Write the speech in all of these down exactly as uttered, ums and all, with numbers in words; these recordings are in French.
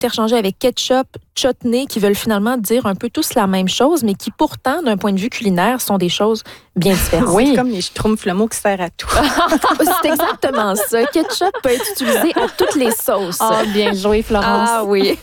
interchangé avec ketchup, chutney, qui veulent finalement dire un peu tous la même chose, mais qui pourtant, d'un point de vue culinaire, sont des choses bien différentes. Oui. C'est comme les schtroumpfs, le mot qui sert à tout. C'est exactement ça. Ketchup peut être utilisé à toutes les sauces. Ah, bien joué, Florence. Ah oui.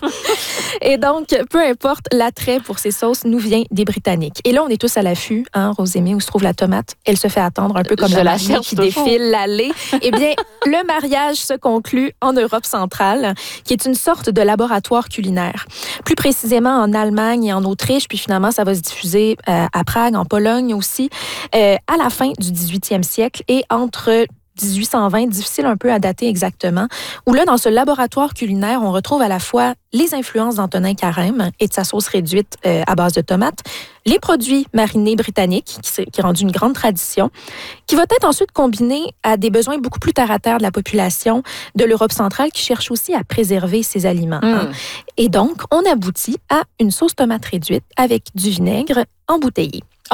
Et donc, peu importe, l'attrait pour ces sauces nous vient des Britanniques. Et là, on est tous à l'affût, hein, Rosémie, où se trouve la tomate. Elle se fait attendre un peu comme Je la, la magie cherche qui toujours. défile l'allée. Eh bien, le mariage se conclut en Europe centrale, qui est une sorte de laboratoire culinaire. Plus précisément en Allemagne et en Autriche, puis finalement, ça va se diffuser euh, à Prague, en Pologne aussi, euh, à la fin du dix-huitième siècle et entre dix-huit cent vingt, difficile un peu à dater exactement, où là, dans ce laboratoire culinaire, on retrouve à la fois les influences d'Antonin Carême et de sa sauce réduite euh, à base de tomates, les produits marinés britanniques, qui, qui est rendu une grande tradition, qui va être ensuite combiné à des besoins beaucoup plus terre-à-terre de la population de l'Europe centrale qui cherche aussi à préserver ses aliments. Mm. Hein. Et donc, on aboutit à une sauce tomate réduite avec du vinaigre embouteillé. Oh,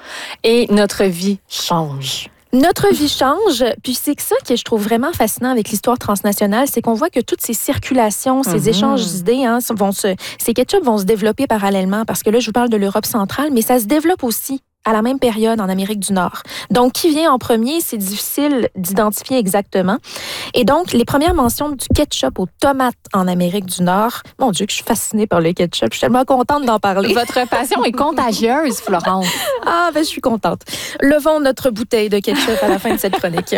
et notre vie change. Notre vie change, puis c'est ça que je trouve vraiment fascinant avec l'histoire transnationale, c'est qu'on voit que toutes ces circulations, ces mm-hmm. échanges d'idées, hein, vont se, ces ketchup vont se développer parallèlement, parce que là, je vous parle de l'Europe centrale, mais ça se développe aussi à la même période en Amérique du Nord. Donc, qui vient en premier, c'est difficile d'identifier exactement. Et donc, les premières mentions du ketchup aux tomates en Amérique du Nord, mon Dieu, que je suis fascinée par le ketchup. Je suis tellement contente d'en parler. Votre passion est contagieuse, Florence. Ah, ben je suis contente. Levons notre bouteille de ketchup à la fin de cette chronique.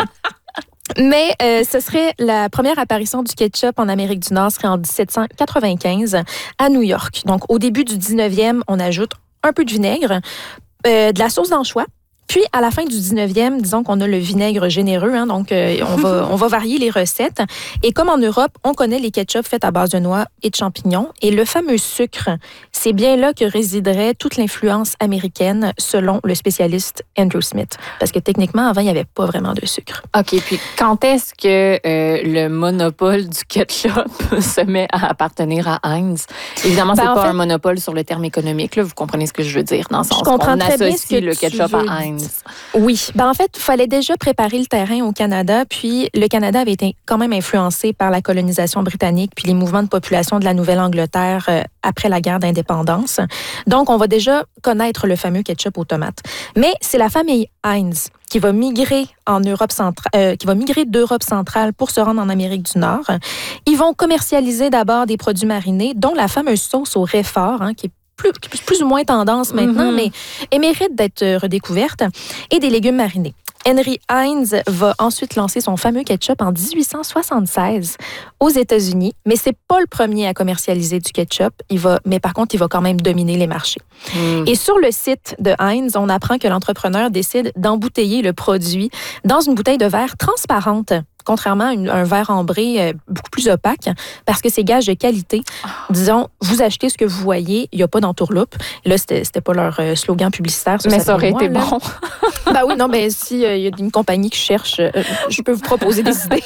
Mais euh, ce serait la première apparition du ketchup en Amérique du Nord, serait en dix-sept cent quatre-vingt-quinze à New York. Donc, au début du dix-neuvième, on ajoute un peu de vinaigre, Euh, de la sauce d'anchois. Puis, à la fin du dix-neuvième, disons qu'on a le vinaigre généreux, hein, donc euh, on, va, on va varier les recettes. Et comme en Europe, on connaît les ketchups faits à base de noix et de champignons. Et le fameux sucre, c'est bien là que résiderait toute l'influence américaine, selon le spécialiste Andrew Smith. Parce que techniquement, avant, il n'y avait pas vraiment de sucre. OK, puis quand est-ce que euh, le monopole du ketchup se met à appartenir à Heinz? Évidemment, ben, c'est pas fait, un monopole sur le terme économique, là, vous comprenez ce que je veux dire, dans le sens qu'on associe le ketchup à Heinz. Oui. Ben, en fait, il fallait déjà préparer le terrain au Canada, puis le Canada avait été quand même influencé par la colonisation britannique puis les mouvements de population de la Nouvelle-Angleterre euh, après la guerre d'indépendance. Donc, on va déjà connaître le fameux ketchup aux tomates. Mais c'est la famille Heinz qui va migrer en Europe centrale, euh, qui va migrer d'Europe centrale pour se rendre en Amérique du Nord. Ils vont commercialiser d'abord des produits marinés, dont la fameuse sauce au Réfort, hein, qui est Plus, plus ou moins tendance maintenant, mm-hmm. mais elle mérite d'être redécouverte, et des légumes marinés. Henry Heinz va ensuite lancer son fameux ketchup en dix-huit cent soixante-seize aux États-Unis, mais c'est pas le premier à commercialiser du ketchup. Il va, mais par contre, il va quand même dominer les marchés. Mm. Et sur le site de Heinz, on apprend que l'entrepreneur décide d'embouteiller le produit dans une bouteille de verre transparente, contrairement à une, un verre ambré euh, beaucoup plus opaque, parce que c'est gage de qualité. Oh. Disons, vous achetez ce que vous voyez, il n'y a pas d'entourloupe. Là, c'était, c'était pas leur euh, slogan publicitaire. Ça, mais ça, ça aurait moi, été là. bon. Ben oui, non, mais si il euh, y a une compagnie qui cherche, euh, je peux vous proposer des idées.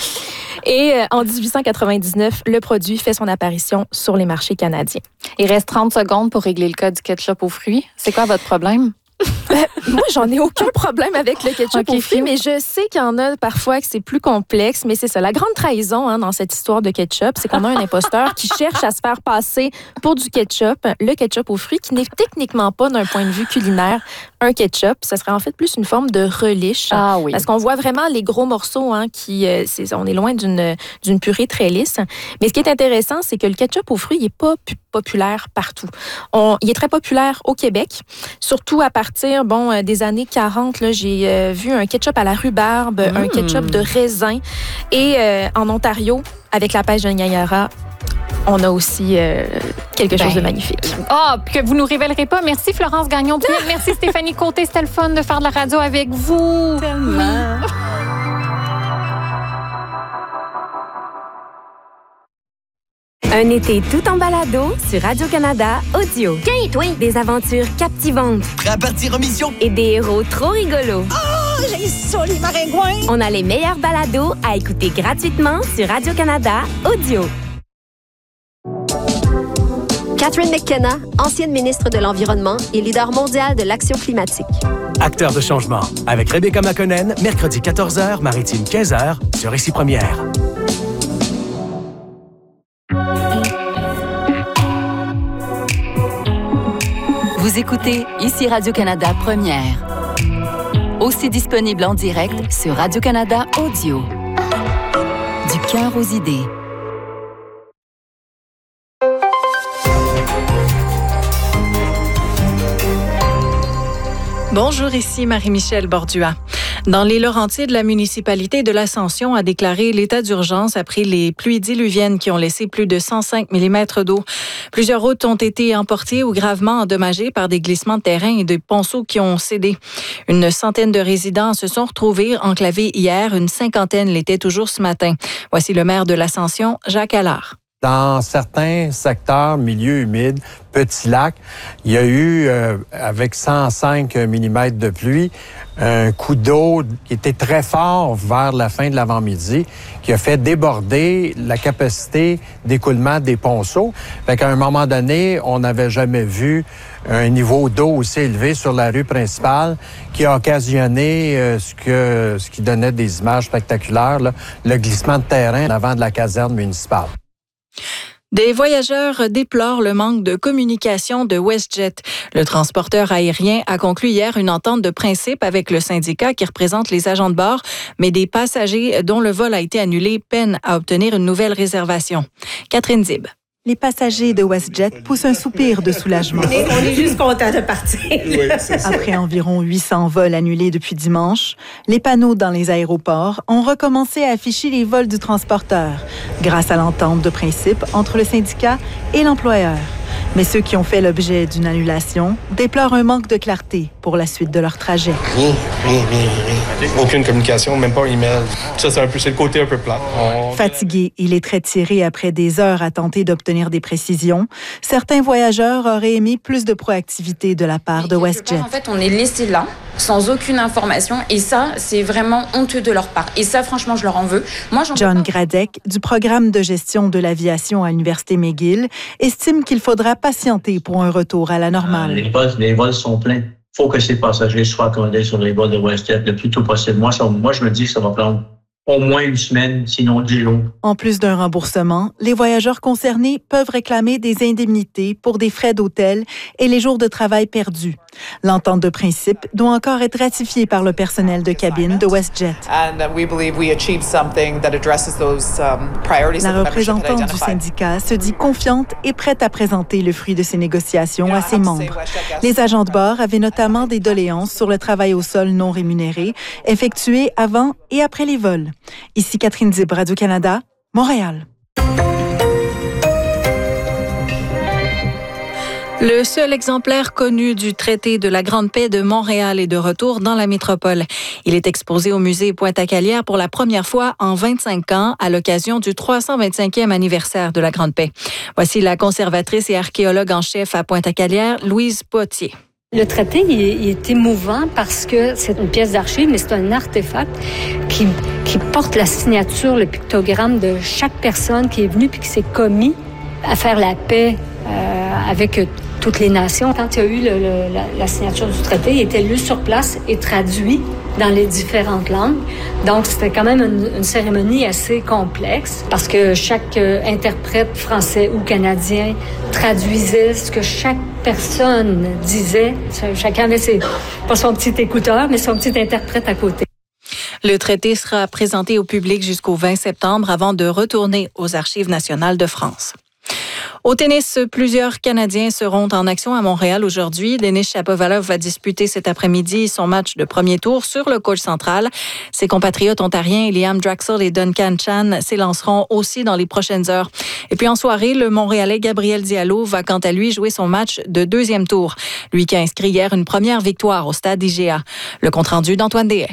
Et euh, en dix-huit cent quatre-vingt-dix-neuf, le produit fait son apparition sur les marchés canadiens. Il reste trente secondes pour régler le cas du ketchup aux fruits. C'est quoi votre problème? Ben, moi, j'en ai aucun problème avec le ketchup okay, aux fruits, mais je sais qu'il y en a parfois que c'est plus complexe. Mais c'est ça, la grande trahison hein, dans cette histoire de ketchup, c'est qu'on a un imposteur qui cherche à se faire passer pour du ketchup, le ketchup aux fruits, qui n'est techniquement pas, d'un point de vue culinaire, un ketchup. Ça serait en fait plus une forme de relish. Ah oui. Parce qu'on voit vraiment les gros morceaux, hein, qui, euh, c'est, on est loin d'une, d'une purée très lisse. Mais ce qui est intéressant, c'est que le ketchup aux fruits, il n'est pas populaire partout. On, il est très populaire au Québec, surtout à partir bon, euh, des années quarante. Là, j'ai euh, vu un ketchup à la rhubarbe, mmh. un ketchup de raisin. Et euh, en Ontario, avec la pêche de Niagara, on a aussi euh, quelque ben, chose de magnifique. Ah, oh, que vous nous révélerez pas. Merci Florence Gagnon. Merci Stéphanie Côté. C'était le fun de faire de la radio avec vous. Tellement. Un été tout en balado sur Radio-Canada Audio. Quinte, oui. Des aventures captivantes. Prêt à partir en mission? Et des héros trop rigolos. Oh, j'ai ça, les maringouins! On a les meilleurs balados à écouter gratuitement sur Radio-Canada Audio. Catherine McKenna, ancienne ministre de l'Environnement et leader mondial de l'action climatique. Acteur de changement, avec Rebecca McConnell, mercredi quatorze heures, maritime quinze heures, sur Ici Première. Vous écoutez ici Radio-Canada Première. Aussi disponible en direct sur Radio-Canada Audio. Du cœur aux idées. Bonjour, ici Marie-Michel Bordua. Dans les Laurentides, la municipalité de l'Ascension a déclaré l'état d'urgence après les pluies diluviennes qui ont laissé plus de cent cinq millimètres d'eau. Plusieurs routes ont été emportées ou gravement endommagées par des glissements de terrain et des ponceaux qui ont cédé. Une centaine de résidents se sont retrouvés enclavés hier. Une cinquantaine l'étaient toujours ce matin. Voici le maire de l'Ascension, Jacques Allard. Dans certains secteurs, milieux humides, petits lacs, il y a eu, euh, avec cent cinq millimètres de pluie, un coup d'eau qui était très fort vers la fin de l'avant-midi, qui a fait déborder la capacité d'écoulement des ponceaux. Fait qu'à un moment donné, on n'avait jamais vu un niveau d'eau aussi élevé sur la rue principale qui a occasionné euh, ce, que, ce qui donnait des images spectaculaires, là, le glissement de terrain avant de la caserne municipale. Des voyageurs déplorent le manque de communication de WestJet. Le transporteur aérien a conclu hier une entente de principe avec le syndicat qui représente les agents de bord, mais des passagers dont le vol a été annulé peinent à obtenir une nouvelle réservation. Catherine Zib. Les passagers de WestJet poussent un soupir de soulagement. On est, on est juste contents de partir. Oui, après environ huit cents vols annulés depuis dimanche, les panneaux dans les aéroports ont recommencé à afficher les vols du transporteur, grâce à l'entente de principe entre le syndicat et l'employeur. Mais ceux qui ont fait l'objet d'une annulation déplorent un manque de clarté pour la suite de leur trajet. Rien, rien, rien, rien. Aucune communication, même pas un email. Ça, c'est, un peu, c'est le côté un peu plat. On... Fatigués, il est très tiré après des heures à tenter d'obtenir des précisions. Certains voyageurs auraient aimé plus de proactivité de la part de WestJet. En fait, on est laissé là, sans aucune information, et ça, c'est vraiment honteux de leur part. Et ça, franchement, je leur en veux. Moi, j'en John Gradec, du programme de gestion de l'aviation à l'Université McGill, estime qu'il faudra patienter pour un retour à la normale. Euh, les, vols, les vols sont pleins. Il faut que ces passagers soient accommodés sur les vols de WestJet le plus tôt possible. Moi, ça, moi, je me dis que ça va prendre au moins une semaine, sinon dix jours. En plus d'un remboursement, les voyageurs concernés peuvent réclamer des indemnités pour des frais d'hôtel et les jours de travail perdus. L'entente de principe doit encore être ratifiée par le personnel de cabine de WestJet. La représentante du syndicat se dit confiante et prête à présenter le fruit de ces négociations à ses membres. Les agents de bord avaient notamment des doléances sur le travail au sol non rémunéré, effectué avant et après les vols. Ici Catherine Zib, Radio-Canada, Montréal. Le seul exemplaire connu du traité de la Grande Paix de Montréal est de retour dans la métropole. Il est exposé au musée Pointe-à-Calière pour la première fois en vingt-cinq ans à l'occasion du trois cent vingt-cinquième anniversaire de la Grande Paix. Voici la conservatrice et archéologue en chef à Pointe-à-Calière, Louise Potier. Le traité, il est, il est émouvant parce que c'est une pièce d'archive, mais c'est un artefact qui, qui porte la signature, le pictogramme de chaque personne qui est venue puis qui s'est commis à faire la paix euh, avec toutes les nations. Quand il y a eu le, le, la, la signature du traité, il était lu sur place et traduit dans les différentes langues. Donc, c'était quand même une, une cérémonie assez complexe parce que chaque euh, interprète français ou canadien traduisait ce que chaque personne disait. Chacun avait ses, pas son petit écouteur, mais son petit interprète à côté. Le traité sera présenté au public jusqu'au vingt septembre avant de retourner aux Archives nationales de France. Au tennis, plusieurs Canadiens seront en action à Montréal aujourd'hui. Denis Shapovalov va disputer cet après-midi son match de premier tour sur le court central. Ses compatriotes ontariens Liam Draxl et Duncan Chan s'élanceront aussi dans les prochaines heures. Et puis en soirée, le Montréalais Gabriel Diallo va quant à lui jouer son match de deuxième tour. Lui qui a inscrit hier une première victoire au stade I G A. Le compte-rendu d'Antoine Deshaies.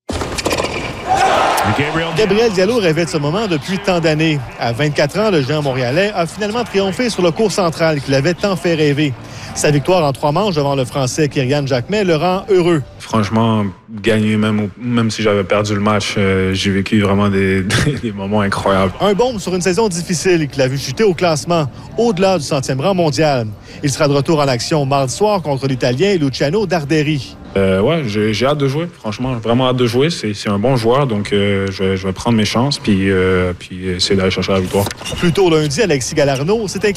Gabriel Diallo rêvait de ce moment depuis tant d'années. À vingt-quatre ans, le géant montréalais a finalement triomphé sur le court central qui l'avait tant fait rêver. Sa victoire en trois manches devant le Français Kyrian Jacquemet le rend heureux. Franchement, gagner, même, même si j'avais perdu le match, euh, j'ai vécu vraiment des, des moments incroyables. Un baume sur une saison difficile qui l'a vu chuter au classement, au-delà du centième rang mondial. Il sera de retour en action mardi soir contre l'Italien Luciano Darderi. Euh, ouais, j'ai, j'ai hâte de jouer, franchement, vraiment hâte de jouer. C'est, c'est un bon joueur, donc euh, je, vais, je vais prendre mes chances puis, euh, puis essayer d'aller chercher la victoire. Plus tôt lundi, Alexis Galarneau s'est